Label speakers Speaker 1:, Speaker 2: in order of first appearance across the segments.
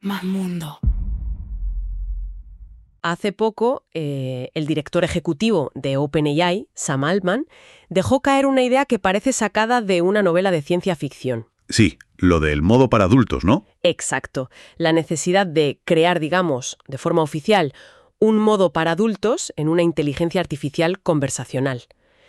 Speaker 1: Más mundo.
Speaker 2: Hace poco, el director ejecutivo de OpenAI, Sam Altman, dejó caer una idea que parece sacada de una novela de ciencia ficción.
Speaker 3: Sí, lo del modo para adultos, ¿no?
Speaker 2: Exacto. La necesidad de crear, digamos, de forma oficial, un modo para adultos en una inteligencia artificial conversacional.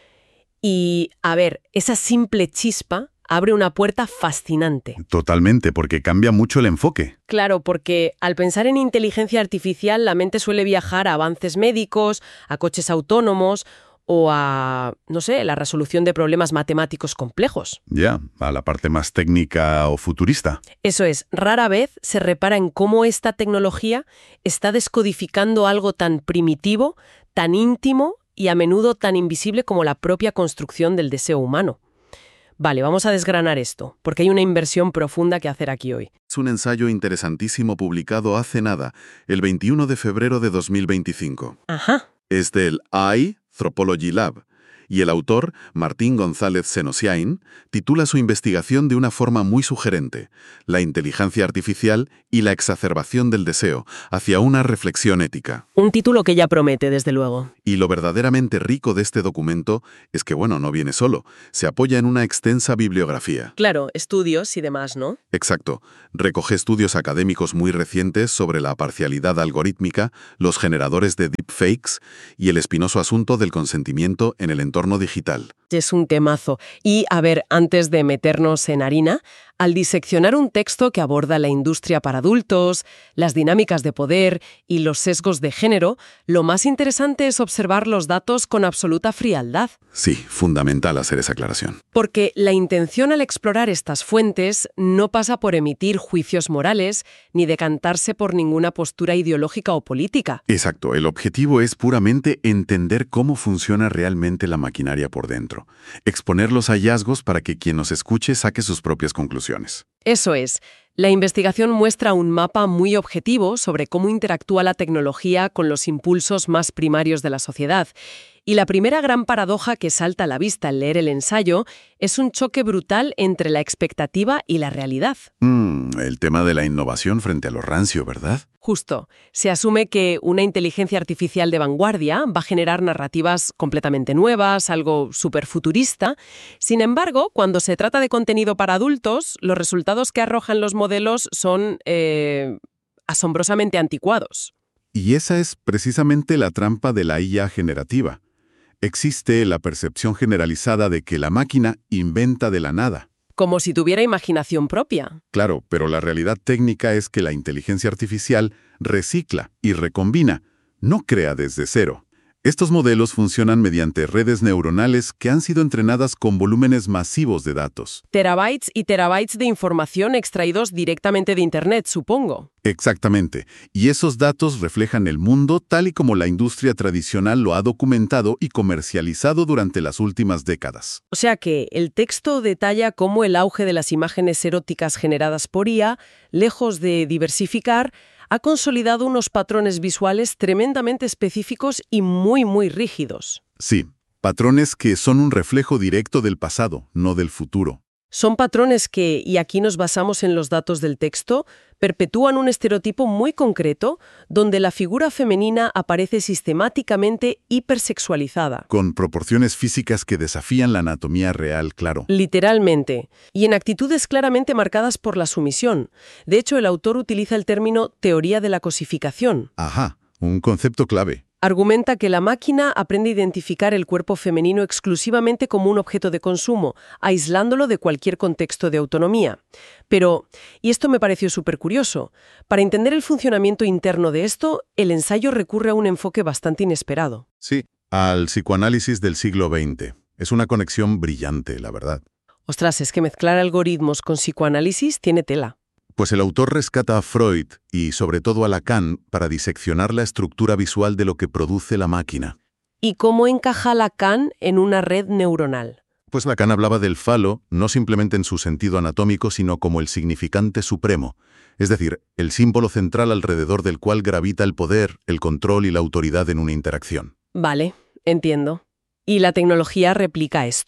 Speaker 2: Y, a ver, esa simple chispa abre una puerta fascinante.
Speaker 3: Totalmente, porque cambia mucho el enfoque.
Speaker 2: Claro, porque al pensar en inteligencia artificial, la mente suele viajar a avances médicos, a coches autónomos o a, no sé, la resolución de problemas matemáticos complejos.
Speaker 3: Ya, a la parte más técnica o futurista.
Speaker 2: Eso es, rara vez se repara en cómo esta tecnología está descodificando algo tan primitivo, tan íntimo y a menudo tan invisible como la propia construcción del deseo humano. Vale, vamos a desgranar esto, porque hay una inversión profunda que hacer aquí hoy.
Speaker 4: Es un ensayo interesantísimo publicado hace nada, el 21 de febrero de 2025.
Speaker 2: Ajá.
Speaker 4: Es del Anthropology Lab, y el autor, Martín González Senosiain, titula su investigación de una forma muy sugerente: la inteligencia artificial y la exacerbación del deseo, hacia una reflexión ética.
Speaker 2: Un título que ya promete, desde luego.
Speaker 4: Y lo verdaderamente rico de este documento es que, no viene solo, se apoya en una extensa bibliografía.
Speaker 2: Claro, estudios y demás, ¿no?
Speaker 4: Exacto. Recoge estudios académicos muy recientes sobre la parcialidad algorítmica, los generadores de deepfakes y el espinoso asunto del consentimiento en el entorno digital.
Speaker 2: Es un temazo. Y, a ver, antes de meternos en harina, al diseccionar un texto que aborda la industria para adultos, las dinámicas de poder y los sesgos de género, lo más interesante es observar los datos con absoluta frialdad.
Speaker 4: Sí, fundamental hacer esa aclaración.
Speaker 2: Porque la intención al explorar estas fuentes no pasa por emitir juicios morales ni decantarse por ninguna postura ideológica o política.
Speaker 4: Exacto, el objetivo es puramente entender cómo funciona realmente la maquinaria por dentro, exponer los hallazgos para que quien nos escuche saque sus propias conclusiones.
Speaker 2: Eso es. La investigación muestra un mapa muy objetivo sobre cómo interactúa la tecnología con los impulsos más primarios de la sociedad. Y la primera gran paradoja que salta a la vista al leer el ensayo es un choque brutal entre la expectativa y la realidad.
Speaker 4: El tema de la innovación frente a lo rancio, ¿verdad?
Speaker 2: Justo. Se asume que una inteligencia artificial de vanguardia va a generar narrativas completamente nuevas, algo súper futurista. Sin embargo, cuando se trata de contenido para adultos, los resultados que arrojan los modelos son asombrosamente anticuados.
Speaker 4: Y esa es precisamente la trampa de la IA generativa. Existe la percepción generalizada de que la máquina inventa de la nada.
Speaker 2: Como si tuviera imaginación propia.
Speaker 4: Claro, pero la realidad técnica es que la inteligencia artificial recicla y recombina, no crea desde cero. Estos modelos funcionan mediante redes neuronales que han sido entrenadas con volúmenes masivos de datos.
Speaker 2: Terabytes y terabytes de información extraídos directamente de Internet, supongo.
Speaker 4: Exactamente. Y esos datos reflejan el mundo tal y como la industria tradicional lo ha documentado y comercializado durante las últimas décadas.
Speaker 2: O sea que el texto detalla cómo el auge de las imágenes eróticas generadas por IA, lejos de diversificar, ha consolidado unos patrones visuales tremendamente específicos y muy, muy rígidos.
Speaker 4: Sí, patrones que son un reflejo directo del pasado, no del futuro.
Speaker 2: Son patrones que, y aquí nos basamos en los datos del texto, perpetúan un estereotipo muy concreto donde la figura femenina aparece sistemáticamente hipersexualizada.
Speaker 4: Con proporciones físicas que desafían la anatomía real, claro.
Speaker 2: Literalmente. Y en actitudes claramente marcadas por la sumisión. De hecho, el autor utiliza el término teoría de la cosificación.
Speaker 4: Ajá, un concepto clave.
Speaker 2: Argumenta que la máquina aprende a identificar el cuerpo femenino exclusivamente como un objeto de consumo, aislándolo de cualquier contexto de autonomía. Pero, y esto me pareció súper curioso, para entender el funcionamiento interno de esto, el ensayo recurre a un enfoque bastante inesperado.
Speaker 4: Sí, al psicoanálisis del siglo XX. Es una conexión brillante, la verdad.
Speaker 2: Ostras, es que mezclar algoritmos con psicoanálisis tiene tela.
Speaker 4: Pues el autor rescata a Freud y sobre todo a Lacan para diseccionar la estructura visual de lo que produce la máquina.
Speaker 2: ¿Y cómo encaja Lacan en una red neuronal?
Speaker 4: Pues Lacan hablaba del falo no simplemente en su sentido anatómico, sino como el significante supremo, es decir, el símbolo central alrededor del cual gravita el poder, el control y la autoridad en una interacción.
Speaker 2: Vale, entiendo. ¿Y la tecnología replica esto?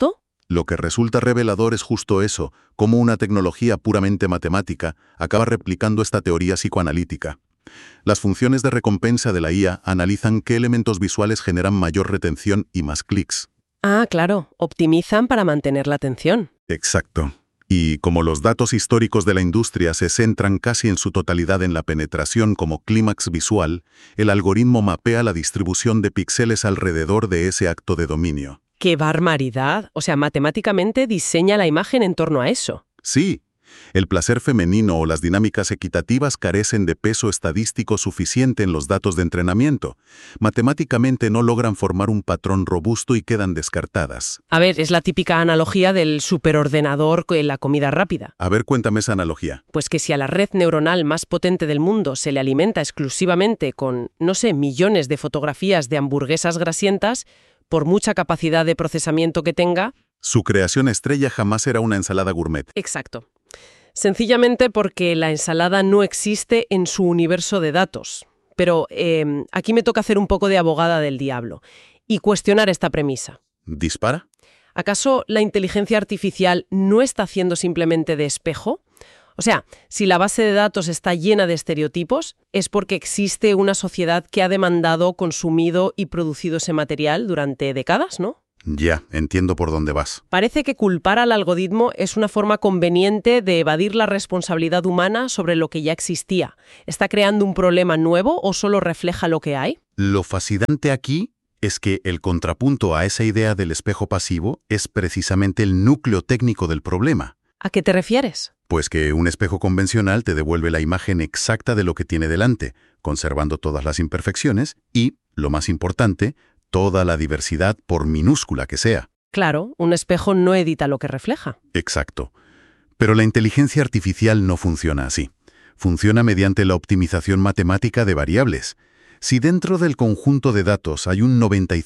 Speaker 4: Lo que resulta revelador es justo eso, cómo una tecnología puramente matemática acaba replicando esta teoría psicoanalítica. Las funciones de recompensa de la IA analizan qué elementos visuales generan mayor retención y más clics.
Speaker 2: Ah, claro, optimizan para mantener la atención.
Speaker 4: Exacto. Y como los datos históricos de la industria se centran casi en su totalidad en la penetración como clímax visual, el algoritmo mapea la distribución de píxeles alrededor de ese acto de dominio.
Speaker 2: ¡Qué barbaridad! O sea, matemáticamente diseña la imagen en torno a eso.
Speaker 4: Sí, el placer femenino o las dinámicas equitativas carecen de peso estadístico suficiente en los datos de entrenamiento. Matemáticamente no logran formar un patrón robusto y quedan descartadas.
Speaker 2: A ver, es la típica analogía del superordenador en la comida rápida.
Speaker 4: A ver, cuéntame esa analogía.
Speaker 2: Pues que si a la red neuronal más potente del mundo se le alimenta exclusivamente con, no sé, millones de fotografías de hamburguesas grasientas, por mucha capacidad de procesamiento que tenga...
Speaker 4: Su creación estrella jamás será una ensalada gourmet.
Speaker 2: Exacto. Sencillamente porque la ensalada no existe en su universo de datos. Pero aquí me toca hacer un poco de abogada del diablo y cuestionar esta premisa.
Speaker 4: ¿Dispara?
Speaker 2: ¿Acaso la inteligencia artificial no está haciendo simplemente de espejo? O sea, si la base de datos está llena de estereotipos, es porque existe una sociedad que ha demandado, consumido y producido ese material durante décadas, ¿no?
Speaker 4: Ya, entiendo por dónde vas.
Speaker 2: Parece que culpar al algoritmo es una forma conveniente de evadir la responsabilidad humana sobre lo que ya existía. ¿Está creando un problema nuevo o solo refleja lo que hay?
Speaker 4: Lo fascinante aquí es que el contrapunto a esa idea del espejo pasivo es precisamente el núcleo técnico del problema.
Speaker 2: ¿A qué te refieres?
Speaker 4: Pues que un espejo convencional te devuelve la imagen exacta de lo que tiene delante, conservando todas las imperfecciones y, lo más importante, toda la diversidad por minúscula que sea.
Speaker 2: Claro, un espejo no edita lo que refleja.
Speaker 4: Exacto. Pero la inteligencia artificial no funciona así. Funciona mediante la optimización matemática de variables. Si dentro del conjunto de datos hay un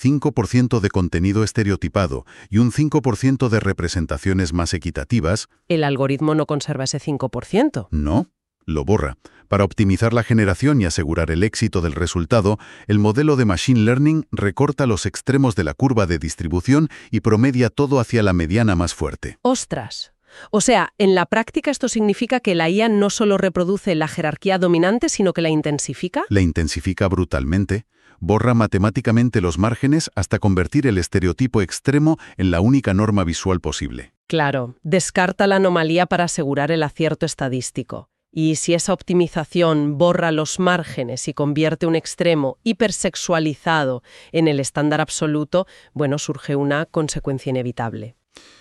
Speaker 4: 95% de contenido estereotipado y un 5% de representaciones más equitativas...
Speaker 2: ¿El algoritmo no conserva ese 5%?
Speaker 4: No, lo borra. Para optimizar la generación y asegurar el éxito del resultado, el modelo de Machine Learning recorta los extremos de la curva de distribución y promedia todo hacia la mediana más fuerte.
Speaker 2: ¡Ostras! O sea, en la práctica esto significa que la IA no solo reproduce la jerarquía dominante, sino que la intensifica.
Speaker 4: La intensifica brutalmente, borra matemáticamente los márgenes hasta convertir el estereotipo extremo en la única norma visual posible.
Speaker 2: Claro, descarta la anomalía para asegurar el acierto estadístico. Y si esa optimización borra los márgenes y convierte un extremo hipersexualizado en el estándar absoluto, bueno, surge una consecuencia inevitable.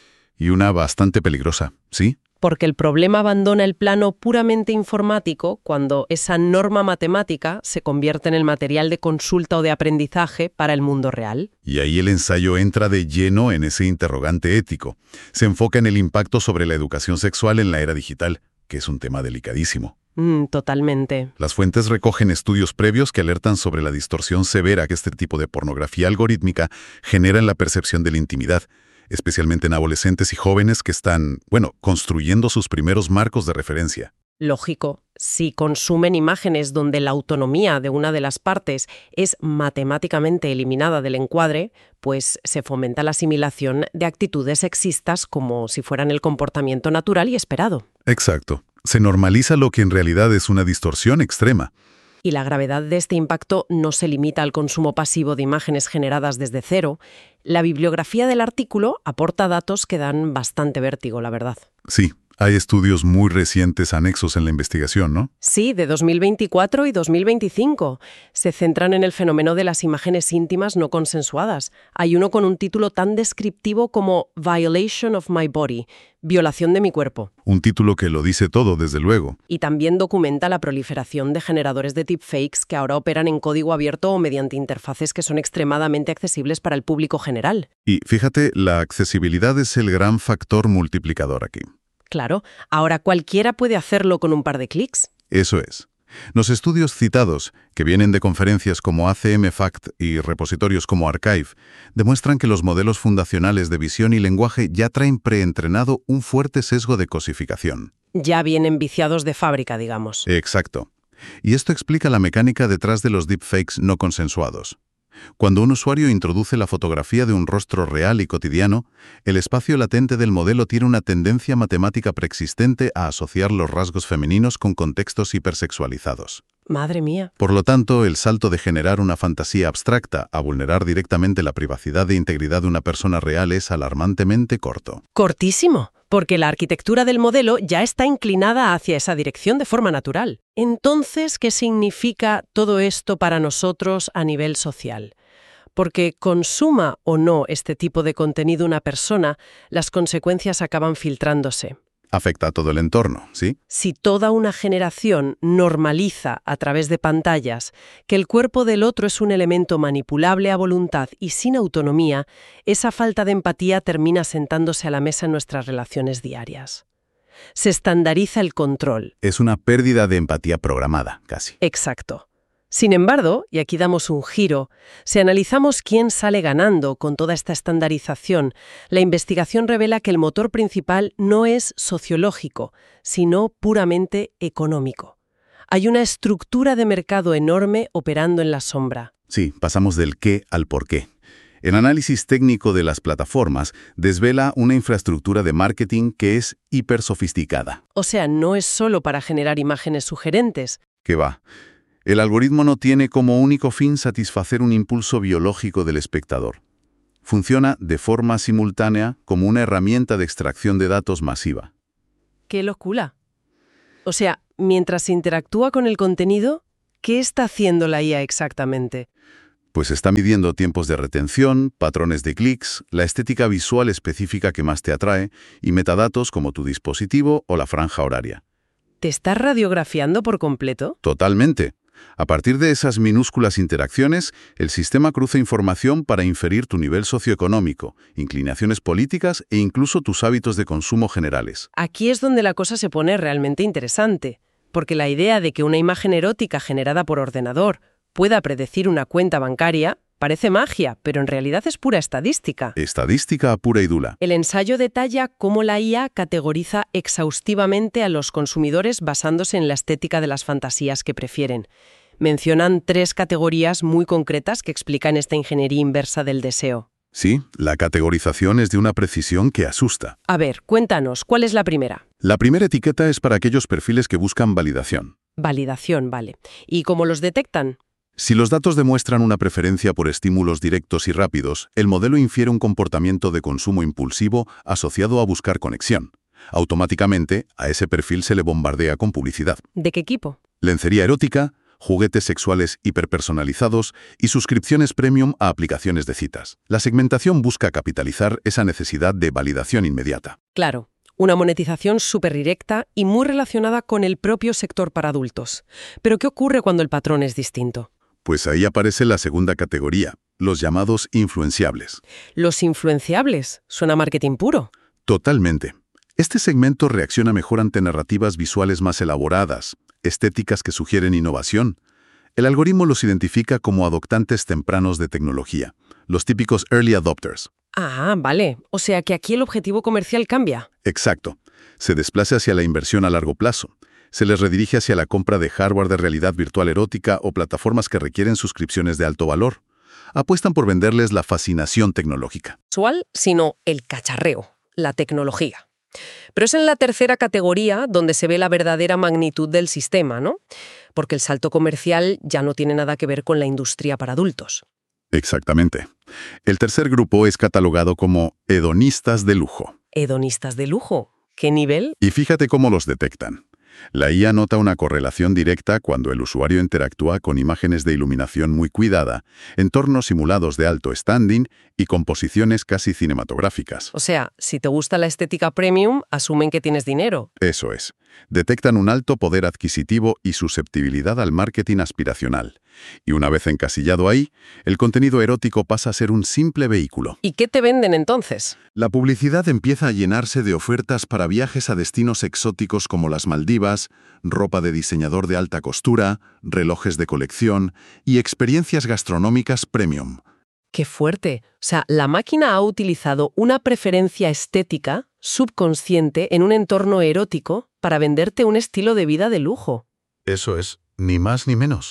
Speaker 4: Y una bastante peligrosa, ¿sí?
Speaker 2: Porque el problema abandona el plano puramente informático cuando esa norma matemática se convierte en el material de consulta o de aprendizaje para el mundo real.
Speaker 4: Y ahí el ensayo entra de lleno en ese interrogante ético. Se enfoca en el impacto sobre la educación sexual en la era digital, que es un tema delicadísimo.
Speaker 2: Totalmente.
Speaker 4: Las fuentes recogen estudios previos que alertan sobre la distorsión severa que este tipo de pornografía algorítmica genera en la percepción de la intimidad, especialmente en adolescentes y jóvenes que están, construyendo sus primeros marcos de referencia.
Speaker 2: Lógico, si consumen imágenes donde la autonomía de una de las partes es matemáticamente eliminada del encuadre, pues se fomenta la asimilación de actitudes sexistas como si fueran el comportamiento natural y esperado.
Speaker 4: Exacto. Se normaliza lo que en realidad es una distorsión extrema.
Speaker 2: Y la gravedad de este impacto no se limita al consumo pasivo de imágenes generadas desde cero. La bibliografía del artículo aporta datos que dan bastante vértigo, la verdad.
Speaker 4: Sí, hay estudios muy recientes anexos en la investigación, ¿no?
Speaker 2: Sí, de 2024 y 2025. Se centran en el fenómeno de las imágenes íntimas no consensuadas. Hay uno con un título tan descriptivo como Violation of My Body, violación de mi cuerpo.
Speaker 4: Un título que lo dice todo, desde luego.
Speaker 2: Y también documenta la proliferación de generadores de deepfakes que ahora operan en código abierto o mediante interfaces que son extremadamente accesibles para el público general.
Speaker 4: Y fíjate, la accesibilidad es el gran factor multiplicador aquí.
Speaker 2: Claro, ahora cualquiera puede hacerlo con un par de clics.
Speaker 4: Eso es. Los estudios citados, que vienen de conferencias como ACM Fact y repositorios como Archive, demuestran que los modelos fundacionales de visión y lenguaje ya traen preentrenado un fuerte sesgo de cosificación.
Speaker 2: Ya vienen viciados de fábrica, digamos.
Speaker 4: Exacto. Y esto explica la mecánica detrás de los deepfakes no consensuados.
Speaker 3: Cuando un usuario introduce la fotografía de un rostro real y cotidiano, el espacio latente del modelo tiene una tendencia matemática preexistente a asociar los rasgos femeninos con contextos hipersexualizados.
Speaker 2: Madre mía.
Speaker 3: Por lo tanto, el salto de generar una fantasía abstracta a vulnerar directamente la privacidad e integridad de una persona real es alarmantemente corto.
Speaker 2: Cortísimo, porque la arquitectura del modelo ya está inclinada hacia esa dirección de forma natural. Entonces, ¿qué significa todo esto para nosotros a nivel social? Porque consuma o no este tipo de contenido una persona, las consecuencias acaban filtrándose.
Speaker 3: Afecta a todo el entorno, ¿sí?
Speaker 2: Si toda una generación normaliza a través de pantallas que el cuerpo del otro es un elemento manipulable a voluntad y sin autonomía, esa falta de empatía termina sentándose a la mesa en nuestras relaciones diarias. Se estandariza el control.
Speaker 3: Es una pérdida de empatía programada, casi.
Speaker 2: Exacto. Sin embargo, y aquí damos un giro, si analizamos quién sale ganando con toda esta estandarización, la investigación revela que el motor principal no es sociológico, sino puramente económico. Hay una estructura de mercado enorme operando en la sombra.
Speaker 3: Sí, pasamos del qué al por qué. El análisis técnico de las plataformas desvela una infraestructura de marketing que es hipersofisticada.
Speaker 2: O sea, no es solo para generar imágenes sugerentes.
Speaker 3: ¿Qué va? El algoritmo no tiene como único fin satisfacer un impulso biológico del espectador. Funciona de forma simultánea como una herramienta de extracción de datos masiva.
Speaker 2: ¡Qué locura! O sea, mientras interactúa con el contenido, ¿qué está haciendo la IA exactamente?
Speaker 3: Pues está midiendo tiempos de retención, patrones de clics, la estética visual específica que más te atrae y metadatos como tu dispositivo o la franja horaria.
Speaker 2: ¿Te estás radiografiando por completo?
Speaker 3: Totalmente. A partir de esas minúsculas interacciones, el sistema cruza información para inferir tu nivel socioeconómico, inclinaciones políticas e incluso tus hábitos de consumo generales.
Speaker 2: Aquí es donde la cosa se pone realmente interesante, porque la idea de que una imagen erótica generada por ordenador pueda predecir una cuenta bancaria parece magia, pero en realidad es pura estadística.
Speaker 3: Estadística pura y dura.
Speaker 2: El ensayo detalla cómo la IA categoriza exhaustivamente a los consumidores basándose en la estética de las fantasías que prefieren. Mencionan 3 categorías muy concretas que explican esta ingeniería inversa del deseo.
Speaker 3: Sí, la categorización es de una precisión que asusta.
Speaker 2: A ver, cuéntanos, ¿cuál es la primera?
Speaker 3: La primera etiqueta es para aquellos perfiles que buscan validación.
Speaker 2: Validación, vale. ¿Y cómo los detectan?
Speaker 3: Si los datos demuestran una preferencia por estímulos directos y rápidos, el modelo infiere un comportamiento de consumo impulsivo asociado a buscar conexión. Automáticamente, a ese perfil se le bombardea con publicidad.
Speaker 2: ¿De qué tipo?
Speaker 3: Lencería erótica, juguetes sexuales hiperpersonalizados y suscripciones premium a aplicaciones de citas. La segmentación busca capitalizar esa necesidad de validación inmediata.
Speaker 2: Claro. Una monetización súper directa y muy relacionada con el propio sector para adultos. Pero ¿qué ocurre cuando el patrón es distinto?
Speaker 3: Pues ahí aparece la segunda categoría, los llamados influenciables.
Speaker 2: Los influenciables. Suena marketing puro.
Speaker 3: Totalmente. Este segmento reacciona mejor ante narrativas visuales más elaboradas, estéticas que sugieren innovación. El algoritmo los identifica como adoptantes tempranos de tecnología, los típicos early adopters.
Speaker 2: Ah, vale. O sea que aquí el objetivo comercial cambia.
Speaker 3: Exacto. Se desplaza hacia la inversión a largo plazo. Se les redirige hacia la compra de hardware de realidad virtual erótica o plataformas que requieren suscripciones de alto valor. Apuestan por venderles la fascinación tecnológica.
Speaker 2: Visual, sino el cacharreo, la tecnología. Pero es en la tercera categoría donde se ve la verdadera magnitud del sistema, ¿no? Porque el salto comercial ya no tiene nada que ver con la industria para adultos.
Speaker 3: Exactamente. El tercer grupo es catalogado como hedonistas de lujo.
Speaker 2: ¿Hedonistas de lujo? ¿Qué nivel?
Speaker 3: Y fíjate cómo los detectan. La IA nota una correlación directa cuando el usuario interactúa con imágenes de iluminación muy cuidada, entornos simulados de alto standing y composiciones casi cinematográficas.
Speaker 2: O sea, si te gusta la estética premium, asumen que tienes dinero.
Speaker 3: Eso es. Detectan un alto poder adquisitivo y susceptibilidad al marketing aspiracional. Y una vez encasillado ahí, el contenido erótico pasa a ser un simple vehículo.
Speaker 2: ¿Y qué te venden entonces?
Speaker 3: La publicidad empieza a llenarse de ofertas para viajes a destinos exóticos como las Maldivas, ropa de diseñador de alta costura, relojes de colección y experiencias gastronómicas premium.
Speaker 2: ¡Qué fuerte! O sea, la máquina ha utilizado una preferencia estética subconsciente en un entorno erótico para venderte un estilo de vida de lujo.
Speaker 3: Eso es, ni más ni menos.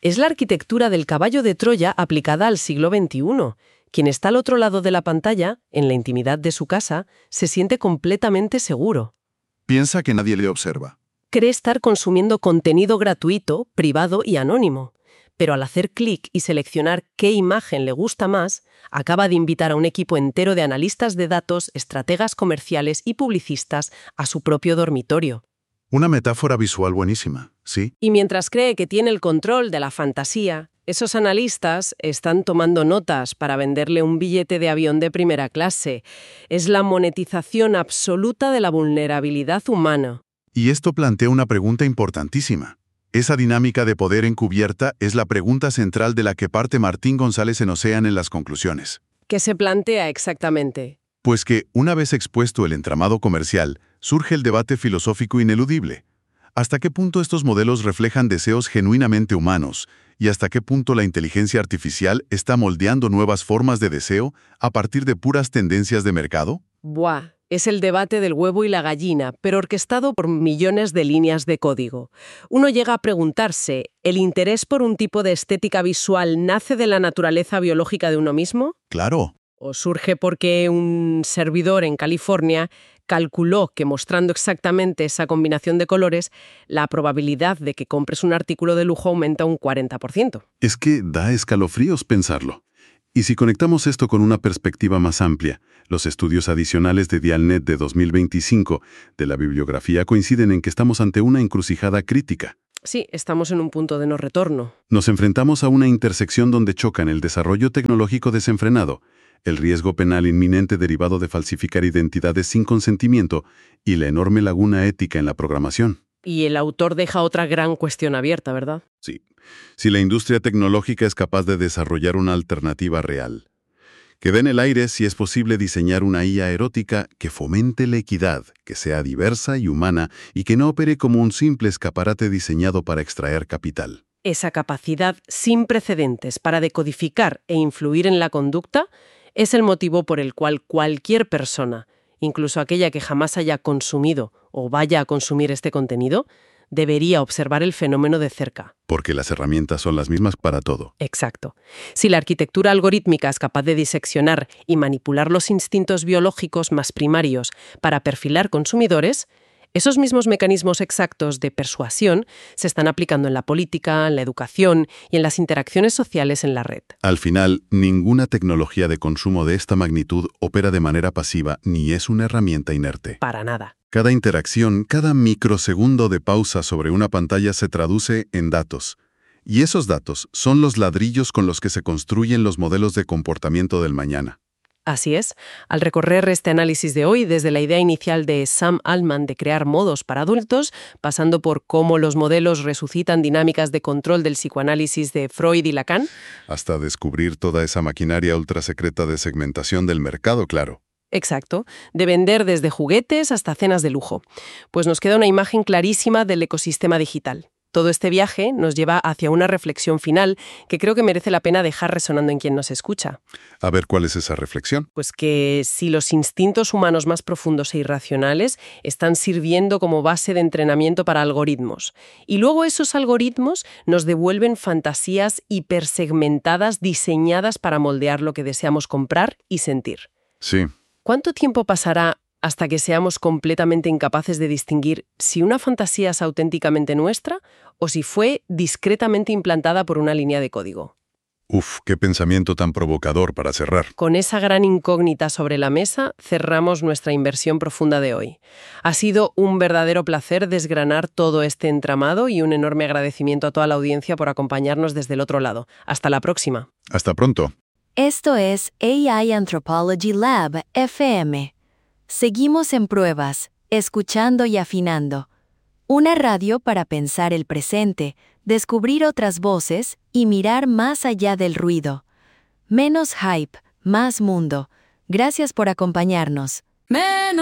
Speaker 2: Es la arquitectura del caballo de Troya aplicada al siglo XXI. Quien está al otro lado de la pantalla, en la intimidad de su casa, se siente completamente seguro.
Speaker 3: Piensa que nadie le observa.
Speaker 2: Cree estar consumiendo contenido gratuito, privado y anónimo. Pero al hacer clic y seleccionar qué imagen le gusta más, acaba de invitar a un equipo entero de analistas de datos, estrategas comerciales y publicistas a su propio dormitorio.
Speaker 3: Una metáfora visual buenísima, ¿sí?
Speaker 2: Y mientras cree que tiene el control de la fantasía, esos analistas están tomando notas para venderle un billete de avión de primera clase. Es la monetización absoluta de la vulnerabilidad humana.
Speaker 3: Y esto plantea una pregunta importantísima. Esa dinámica de poder encubierta es la pregunta central de la que parte Martín González Senosean en las conclusiones.
Speaker 2: ¿Qué se plantea exactamente?
Speaker 3: Pues que, una vez expuesto el entramado comercial, surge el debate filosófico ineludible. ¿Hasta qué punto estos modelos reflejan deseos genuinamente humanos? ¿Y hasta qué punto la inteligencia artificial está moldeando nuevas formas de deseo a partir de puras tendencias de mercado?
Speaker 2: ¡Buah! Es el debate del huevo y la gallina, pero orquestado por millones de líneas de código. Uno llega a preguntarse, ¿el interés por un tipo de estética visual nace de la naturaleza biológica de uno mismo?
Speaker 3: Claro.
Speaker 2: ¿O surge porque un servidor en California calculó que mostrando exactamente esa combinación de colores, la probabilidad de que compres un artículo de lujo aumenta un 40%?
Speaker 3: Es que da escalofríos pensarlo. Y si conectamos esto con una perspectiva más amplia, los estudios adicionales de Dialnet de 2025 de la bibliografía coinciden en que estamos ante una encrucijada crítica.
Speaker 2: Sí, estamos en un punto de no retorno.
Speaker 3: Nos enfrentamos a una intersección donde chocan el desarrollo tecnológico desenfrenado, el riesgo penal inminente derivado de falsificar identidades sin consentimiento y la enorme laguna ética en la programación.
Speaker 2: Y el autor deja otra gran cuestión abierta, ¿verdad?
Speaker 3: Sí. Si la industria tecnológica es capaz de desarrollar una alternativa real, queda en el aire si es posible diseñar una IA erótica que fomente la equidad, que sea diversa y humana y que no opere como un simple escaparate diseñado para extraer capital.
Speaker 2: Esa capacidad sin precedentes para decodificar e influir en la conducta es el motivo por el cual cualquier persona, incluso aquella que jamás haya consumido o vaya a consumir este contenido, debería observar el fenómeno de cerca.
Speaker 3: Porque las herramientas son las mismas para todo.
Speaker 2: Exacto. Si la arquitectura algorítmica es capaz de diseccionar y manipular los instintos biológicos más primarios para perfilar consumidores, esos mismos mecanismos exactos de persuasión se están aplicando en la política, en la educación y en las interacciones sociales en la red.
Speaker 3: Al final, ninguna tecnología de consumo de esta magnitud opera de manera pasiva ni es una herramienta inerte.
Speaker 2: Para nada.
Speaker 3: Cada interacción, cada microsegundo de pausa sobre una pantalla se traduce en datos. Y esos datos son los ladrillos con los que se construyen los modelos de comportamiento del mañana.
Speaker 2: Así es, al recorrer este análisis de hoy, desde la idea inicial de Sam Altman de crear modos para adultos, pasando por cómo los modelos resucitan dinámicas de control del psicoanálisis de Freud y Lacan,
Speaker 3: hasta descubrir toda esa maquinaria ultrasecreta de segmentación del mercado, claro.
Speaker 2: Exacto, de vender desde juguetes hasta cenas de lujo. Pues nos queda una imagen clarísima del ecosistema digital. Todo este viaje nos lleva hacia una reflexión final que creo que merece la pena dejar resonando en quien nos escucha.
Speaker 3: A ver, ¿cuál es esa reflexión?
Speaker 2: Pues que si los instintos humanos más profundos e irracionales están sirviendo como base de entrenamiento para algoritmos, y luego esos algoritmos nos devuelven fantasías hipersegmentadas diseñadas para moldear lo que deseamos comprar y sentir.
Speaker 3: Sí.
Speaker 2: ¿Cuánto tiempo pasará hasta que seamos completamente incapaces de distinguir si una fantasía es auténticamente nuestra o si fue discretamente implantada por una línea de código?
Speaker 3: Uf, qué pensamiento tan provocador para cerrar.
Speaker 2: Con esa gran incógnita sobre la mesa, cerramos nuestra inversión profunda de hoy. Ha sido un verdadero placer desgranar todo este entramado y un enorme agradecimiento a toda la audiencia por acompañarnos desde el otro lado. Hasta la próxima.
Speaker 3: Hasta pronto.
Speaker 1: Esto es AI Anthropology Lab FM. Seguimos en pruebas, escuchando y afinando. Una radio para pensar el presente, descubrir otras voces y mirar más allá del ruido. Menos hype, más mundo. Gracias por acompañarnos.